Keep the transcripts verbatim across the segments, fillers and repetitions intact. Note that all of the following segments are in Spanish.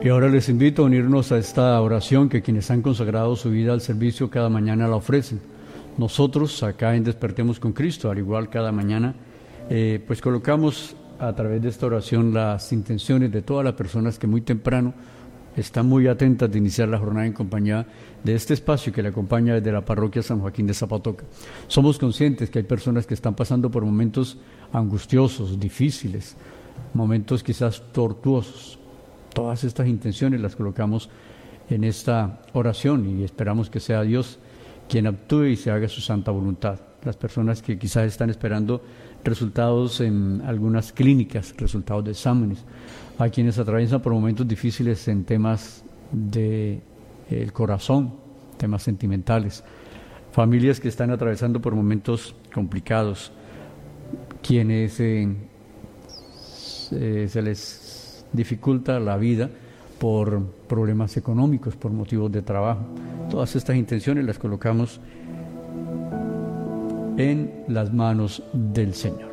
Y ahora les invito a unirnos a esta oración que quienes han consagrado su vida al servicio cada mañana la ofrecen. Nosotros acá en Despertemos con Cristo, al igual cada mañana, eh, pues colocamos a través de esta oración las intenciones de todas las personas que muy temprano están muy atentas de iniciar la jornada en compañía de este espacio que le acompaña desde la parroquia San Joaquín de Zapatoca. Somos conscientes que hay personas que están pasando por momentos angustiosos, difíciles, momentos quizás tortuosos. Todas estas intenciones las colocamos en esta oración y esperamos que sea Dios quien actúe y se haga su santa voluntad. Las personas que quizás están esperando resultados en algunas clínicas, resultados de exámenes, a quienes atraviesan por momentos difíciles en temas del corazón, temas sentimentales, familias que están atravesando por momentos complicados, quienes eh, se, se les dificulta la vida por problemas económicos, por motivos de trabajo. Todas estas intenciones las colocamos en las manos del Señor.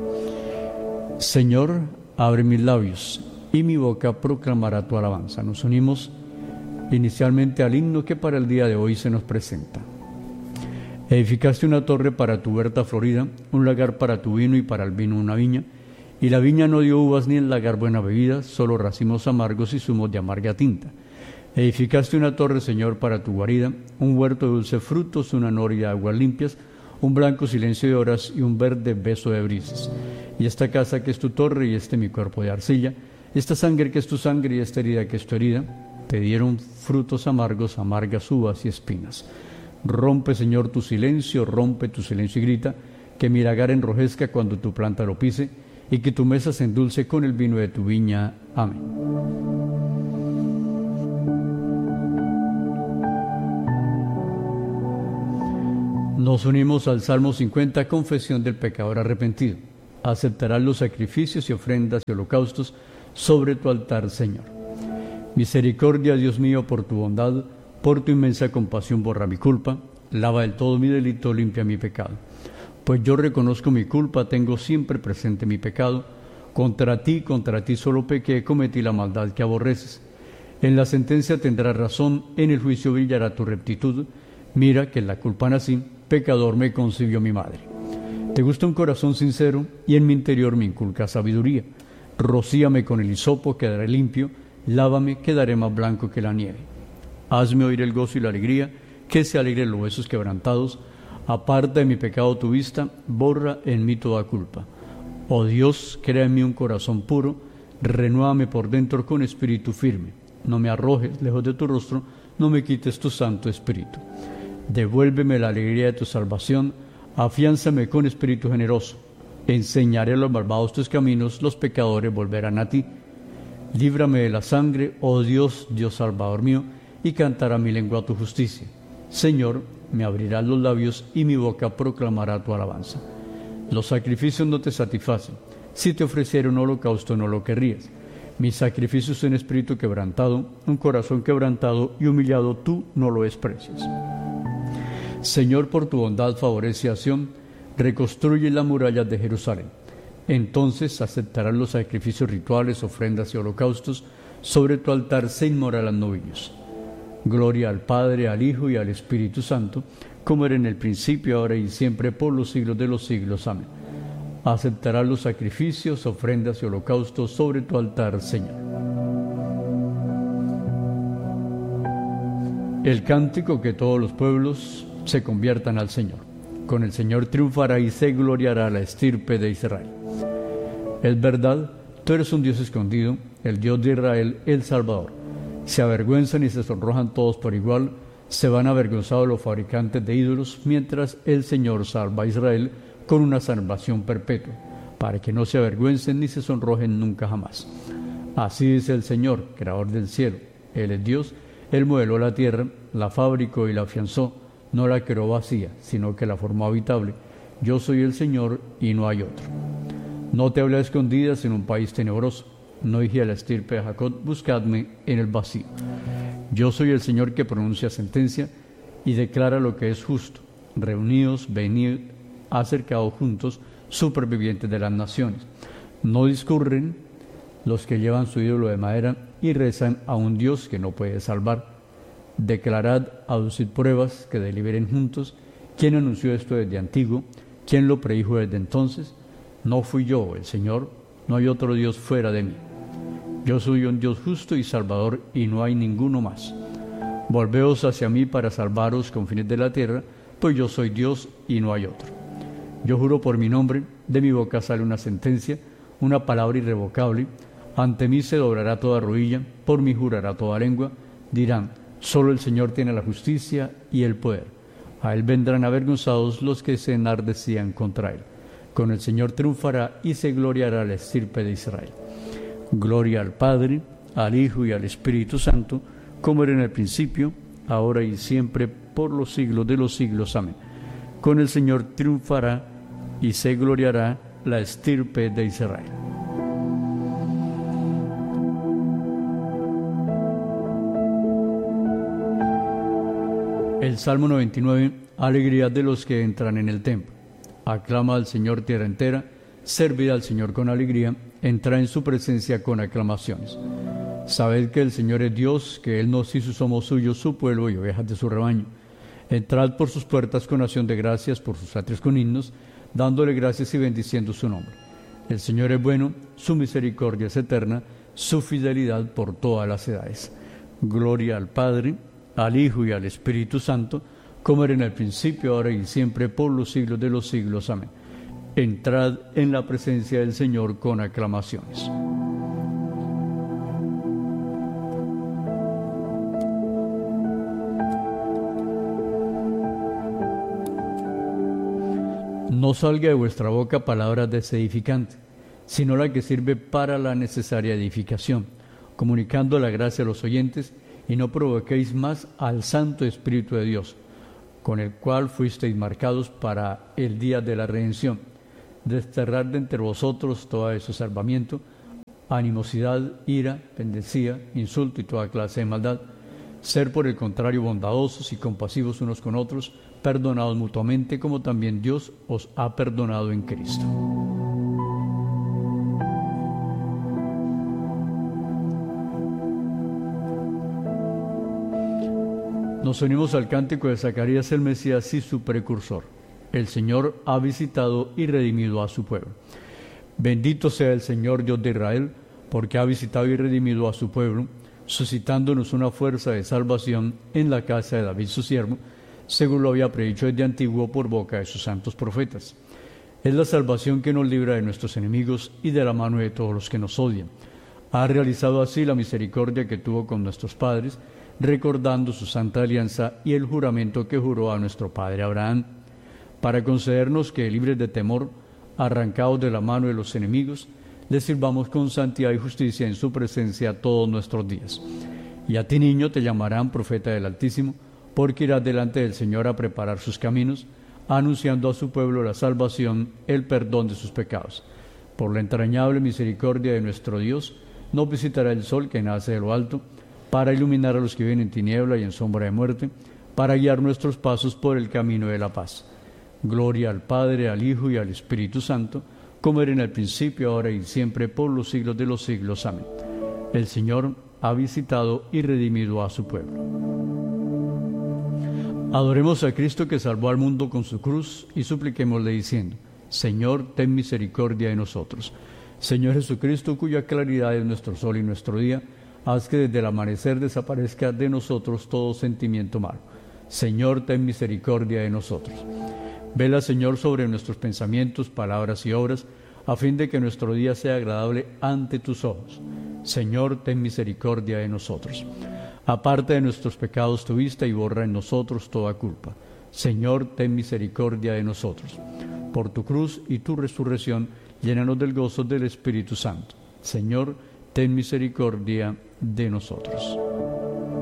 Señor, abre mis labios y mi boca proclamará tu alabanza. Nos unimos inicialmente al himno que para el día de hoy se nos presenta. Edificaste una torre para tu huerta florida, un lagar para tu vino y para el vino una viña, y la viña no dio uvas ni el lagar buena bebida, solo racimos amargos y zumos de amarga tinta. Edificaste una torre, Señor, para tu guarida, un huerto de dulces frutos, una noria de aguas limpias, un blanco silencio de horas y un verde beso de brisas. Y esta casa que es tu torre y este mi cuerpo de arcilla, esta sangre que es tu sangre y esta herida que es tu herida, te dieron frutos amargos, amargas uvas y espinas. Rompe, Señor, tu silencio, rompe tu silencio y grita, que mi lagar enrojezca cuando tu planta lo pise, y que tu mesa se endulce con el vino de tu viña. Amén. Nos unimos al Salmo cincuenta, confesión del pecador arrepentido. Aceptarás los sacrificios y ofrendas y holocaustos sobre tu altar, Señor. Misericordia, Dios mío, por tu bondad, por tu inmensa compasión borra mi culpa, lava del todo mi delito, limpia mi pecado. Pues yo reconozco mi culpa, tengo siempre presente mi pecado. Contra ti, contra ti solo pequé, cometí la maldad que aborreces. En la sentencia tendrás razón, en el juicio brillará tu rectitud. Mira que en la culpa nací, pecador me concibió mi madre. Te gusta un corazón sincero, y en mi interior me inculca sabiduría. Rocíame con el hisopo, quedaré limpio, lávame, quedaré más blanco que la nieve. Hazme oír el gozo y la alegría, que se alegren los huesos quebrantados. Aparta de mi pecado tu vista, borra en mí toda culpa. Oh Dios, crea en mí un corazón puro, renuévame por dentro con espíritu firme. No me arrojes lejos de tu rostro, no me quites tu santo espíritu. Devuélveme la alegría de tu salvación, afiánzame con espíritu generoso. Enseñaré a los malvados tus caminos, los pecadores volverán a ti. Líbrame de la sangre, oh Dios, Dios salvador mío, y cantará mi lengua tu justicia. Señor, me abrirás los labios y mi boca proclamará tu alabanza. Los sacrificios no te satisfacen. Si te ofreciera un holocausto no lo querrías. Mis sacrificios en espíritu quebrantado, un corazón quebrantado y humillado, tú no lo desprecias. Señor, por tu bondad favorece a Sión, reconstruye las murallas de Jerusalén. Entonces aceptarán los sacrificios rituales, ofrendas y holocaustos, sobre tu altar se inmolarán novillos. Gloria al Padre, al Hijo y al Espíritu Santo, como era en el principio, ahora y siempre, por los siglos de los siglos. Amén. Aceptarás los sacrificios, ofrendas y holocaustos sobre tu altar, Señor. El cántico que todos los pueblos se conviertan al Señor. Con el Señor triunfará y se gloriará la estirpe de Israel. Es verdad, tú eres un Dios escondido, el Dios de Israel, el Salvador. Se avergüenzan y se sonrojan todos por igual, se van avergonzados los fabricantes de ídolos, mientras el Señor salva a Israel con una salvación perpetua, para que no se avergüencen ni se sonrojen nunca jamás. Así dice el Señor, creador del cielo. Él es Dios, Él modeló la tierra, la fabricó y la afianzó, no la creó vacía, sino que la formó habitable. Yo soy el Señor y no hay otro. No te hablé a escondidas en un país tenebroso. No dije a la estirpe de Jacob, buscadme en el vacío. Yo soy el Señor que pronuncia sentencia y declara lo que es justo. Reunidos, venid, acercados juntos, supervivientes de las naciones. No discurren los que llevan su ídolo de madera y rezan a un Dios que no puede salvar. Declarad, aducid pruebas, que deliberen juntos. ¿Quién anunció esto desde antiguo? ¿Quién lo predijo desde entonces? No fui yo, el Señor, no hay otro Dios fuera de mí. Yo soy un Dios justo y salvador, y no hay ninguno más. Volveos hacia mí para salvaros, confines de la tierra, pues yo soy Dios y no hay otro. Yo juro por mi nombre, de mi boca sale una sentencia, una palabra irrevocable. Ante mí se doblará toda rodilla, por mí jurará toda lengua. Dirán, solo el Señor tiene la justicia y el poder. A él vendrán avergonzados los que se enardecían contra él. Con el Señor triunfará y se gloriará la estirpe de Israel. Gloria al Padre, al Hijo y al Espíritu Santo, como era en el principio, ahora y siempre, por los siglos de los siglos. Amén. Con el Señor triunfará y se gloriará la estirpe de Israel. El Salmo noventa y nueve, alegría de los que entran en el templo. Aclama al Señor tierra entera, servid al Señor con alegría, entra en su presencia con aclamaciones. Sabed que el Señor es Dios, que Él nos hizo, somos suyos, su pueblo y ovejas de su rebaño. Entrad por sus puertas con acción de gracias, por sus atrios con himnos, dándole gracias y bendiciendo su nombre. El Señor es bueno, su misericordia es eterna, su fidelidad por todas las edades. Gloria al Padre, al Hijo y al Espíritu Santo, como era en el principio, ahora y siempre, por los siglos de los siglos. Amén. Entrad en la presencia del Señor con aclamaciones. No salga de vuestra boca palabra desedificante, sino la que sirve para la necesaria edificación, comunicando la gracia a los oyentes, y no provoquéis más al Santo Espíritu de Dios, con el cual fuisteis marcados para el día de la redención. Desterrad de entre vosotros todo desalbamiento, animosidad, ira, pendejía, insulto y toda clase de maldad. Ser por el contrario bondadosos y compasivos unos con otros, perdonados mutuamente, como también Dios os ha perdonado en Cristo. Nos unimos al cántico de Zacarías el Mesías y su precursor. El Señor ha visitado y redimido a su pueblo. Bendito sea el Señor Dios de Israel, porque ha visitado y redimido a su pueblo, suscitándonos una fuerza de salvación en la casa de David su siervo, según lo había predicho desde antiguo por boca de sus santos profetas. Es la salvación que nos libra de nuestros enemigos y de la mano de todos los que nos odian. Ha realizado así la misericordia que tuvo con nuestros padres, recordando su santa alianza y el juramento que juró a nuestro padre Abraham, para concedernos que, libres de temor, arrancados de la mano de los enemigos, le sirvamos con santidad y justicia en su presencia todos nuestros días. Y a ti, niño, te llamarán profeta del Altísimo, porque irás delante del Señor a preparar sus caminos, anunciando a su pueblo la salvación, el perdón de sus pecados. Por la entrañable misericordia de nuestro Dios, nos visitará el sol que nace de lo alto, para iluminar a los que viven en tiniebla y en sombra de muerte, para guiar nuestros pasos por el camino de la paz. Gloria al Padre, al Hijo y al Espíritu Santo, como era en el principio, ahora y siempre, por los siglos de los siglos. Amén. El Señor ha visitado y redimido a su pueblo. Adoremos a Cristo que salvó al mundo con su cruz y supliquémosle diciendo: Señor, ten misericordia de nosotros. Señor Jesucristo, cuya claridad es nuestro sol y nuestro día, haz que desde el amanecer desaparezca de nosotros todo sentimiento malo. Señor, ten misericordia de nosotros. Vela, Señor, sobre nuestros pensamientos, palabras y obras, a fin de que nuestro día sea agradable ante tus ojos. Señor, ten misericordia de nosotros. Aparta de nuestros pecados tu vista y borra en nosotros toda culpa. Señor, ten misericordia de nosotros. Por tu cruz y tu resurrección, llénanos del gozo del Espíritu Santo. Señor, ten misericordia de nosotros.